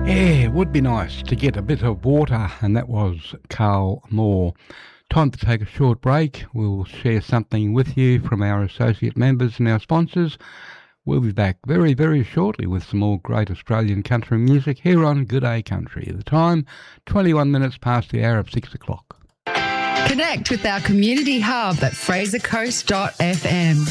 Yeah, it would be nice to get a bit of water, and that was Carl Moore. Time to take a short break. We'll share something with you from our associate members and our sponsors. We'll be back very, very shortly with some more great Australian country music here on Good Day Country. The time, 21 minutes past the hour of 6 o'clock. Connect with our community hub at frasercoast.fm.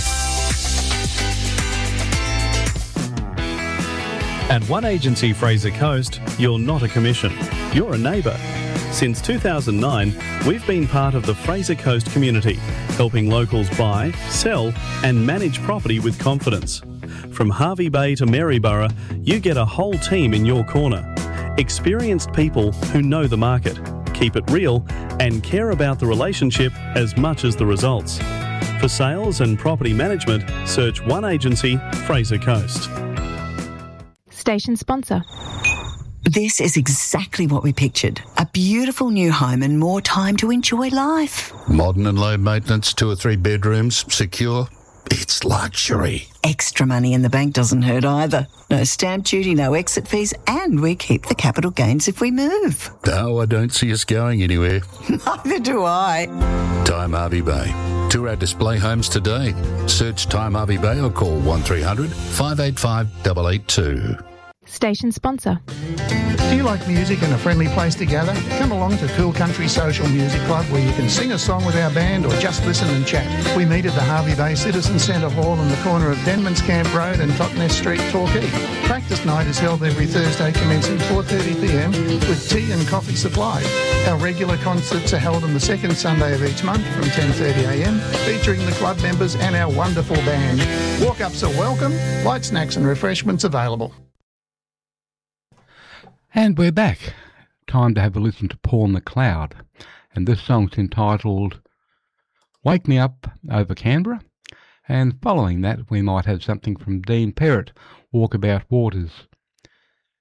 At One Agency Fraser Coast, you're not a commission, you're a neighbour. Since 2009, we've been part of the Fraser Coast community, helping locals buy, sell and manage property with confidence. From Hervey Bay to Maryborough, you get a whole team in your corner. Experienced people who know the market, keep it real and care about the relationship as much as the results. For sales and property management, search One Agency Fraser Coast. Station sponsor. This is exactly what we pictured. A beautiful new home and more time to enjoy life. Modern and low maintenance, 2 or 3 bedrooms, secure. It's luxury. Extra money in the bank doesn't hurt either. No stamp duty, no exit fees, and we keep the capital gains if we move. No, I don't see us going anywhere. Neither do I. Time Hervey Bay. Tour our display homes today. Search Time Hervey Bay or call 1300 585 882. Station sponsor. Do you like music and a friendly place to gather? Come along to Cool Country Social Music Club, where you can sing a song with our band or just listen and chat. We meet at the Hervey Bay Citizen Centre Hall on the corner of Denman's Camp Road and Totnes Street, Torquay. Practice night is held every Thursday commencing 4:30pm with tea and coffee supplied. Our regular concerts are held on the second Sunday of each month from 10:30am, featuring the club members and our wonderful band. Walk-ups are welcome, light snacks and refreshments available. And we're back. Time to have a listen to Paul McLeod. And this song's entitled Wake Me Up Over Canberra. And following that, we might have something from Dean Perrott, Walkabout Waters.